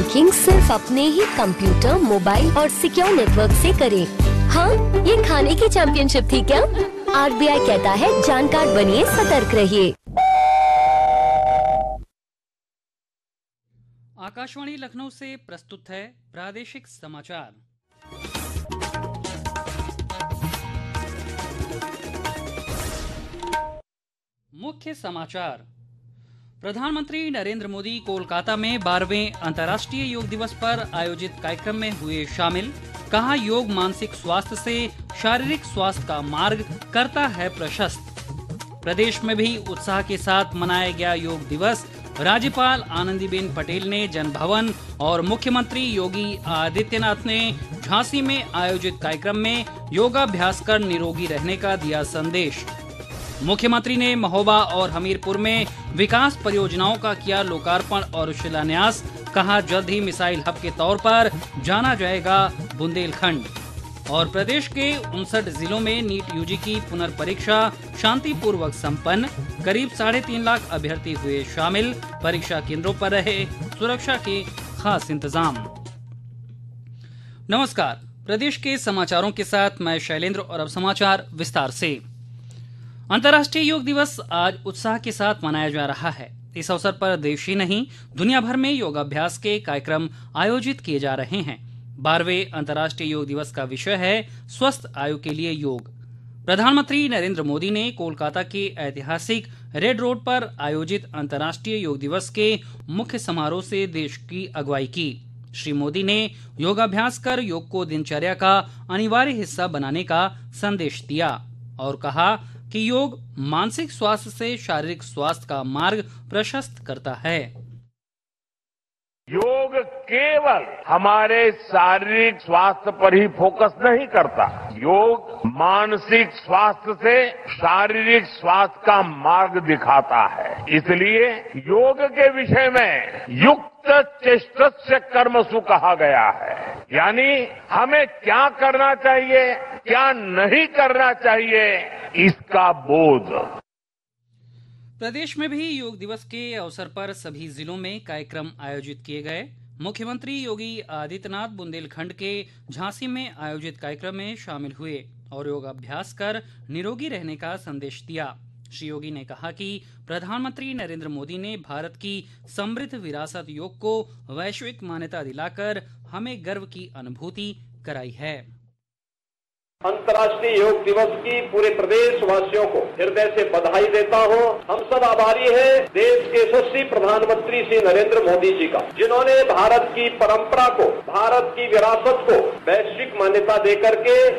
Banking सिर्फ अपने ही computer, mobile और सिक्योर नेटवर्क से करें। हाँ, ये खाने की चैंपियनशिप थी क्या? RBI कहता है जानकार बनिए, सतर्क रहिए। आकाशवाणी लखनऊ से प्रस्तुत है प्रादेशिक समाचार। मुख्य समाचार। प्रधानमंत्री नरेंद्र मोदी कोलकाता में 12वें अंतर्राष्ट्रीय योग दिवस पर आयोजित कार्यक्रम में हुए शामिल। कहा, योग मानसिक स्वास्थ्य से शारीरिक स्वास्थ्य का मार्ग करता है प्रशस्त। प्रदेश में भी उत्साह के साथ मनाया गया योग दिवस। राज्यपाल आनंदीबेन पटेल ने जनभवन और मुख्यमंत्री योगी आदित्यनाथ ने झांसी में आयोजित कार्यक्रम में योगाभ्यास कर निरोगी रहने का दिया संदेश। मुख्यमंत्री ने महोबा और हमीरपुर में विकास परियोजनाओं का किया लोकार्पण और शिलान्यास। कहा, जल्द ही मिसाइल हब के तौर पर जाना जाएगा बुंदेलखंड। और प्रदेश के 59 जिलों में नीट यूजी की पुनर्परीक्षा शांतिपूर्वक संपन्न। करीब 3.5 लाख अभ्यर्थी हुए शामिल। परीक्षा केंद्रों पर रहे सुरक्षा के खास इंतजाम। नमस्कार, प्रदेश के समाचारों के साथ मैं शैलेंद्र और अब समाचार विस्तार से। अंतर्राष्ट्रीय योग दिवस आज उत्साह के साथ मनाया जा रहा है। इस अवसर पर देश ही नहीं, दुनिया भर में योगाभ्यास के कार्यक्रम आयोजित किए जा रहे हैं। 12वें अंतर्राष्ट्रीय योग दिवस का विषय है स्वस्थ आयु के लिए योग। प्रधानमंत्री नरेंद्र मोदी ने कोलकाता के ऐतिहासिक रेड रोड पर आयोजित अंतर्राष्ट्रीय योग दिवस के मुख्य समारोह से देश की अगुवाई की। श्री मोदी ने योगाभ्यास कर योग को दिनचर्या का अनिवार्य हिस्सा बनाने का संदेश दिया और कहा कि योग मानसिक स्वास्थ्य से शारीरिक स्वास्थ्य का मार्ग प्रशस्त करता है। योग केवल हमारे शारीरिक स्वास्थ्य पर ही फोकस नहीं करता। योग मानसिक स्वास्थ्य से शारीरिक स्वास्थ्य का मार्ग दिखाता है। इसलिए योग के विषय में युक्त चेष्टस्य कर्मसु कहा गया है। यानी हमें क्या करना चाहिए, क्या नहीं करना चाहिए, इसका बोध। प्रदेश में भी योग दिवस के अवसर पर सभी जिलों में कार्यक्रम आयोजित किए गए। मुख्यमंत्री योगी आदित्यनाथ बुंदेलखंड के झांसी में आयोजित कार्यक्रम में शामिल हुए और योगाभ्यास कर निरोगी रहने का संदेश दिया। श्री योगी ने कहा कि प्रधानमंत्री नरेंद्र मोदी ने भारत की समृद्ध विरासत योग को वैश्विक मान्यता दिलाकर हमें गर्व की अनुभूति कराई है। अंतर्राष्ट्रीय योग दिवस की पूरे प्रदेश वासियों को हृदय से बधाई देता हूं। हम सब आभारी हैं देश के यशस्वी प्रधानमंत्री श्री नरेंद्र मोदी जी का, जिन्होंने भारत की परंपरा को, भारत की विरासत को वैश्विक मान्यता देकर के